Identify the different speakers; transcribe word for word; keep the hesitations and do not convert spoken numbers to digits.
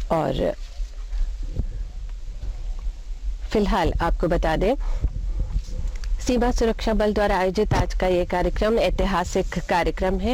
Speaker 1: और फिलहाल आपको बता दें, सीमा सुरक्षा बल द्वारा आयोजित आज का ये कार्यक्रम ऐतिहासिक कार्यक्रम है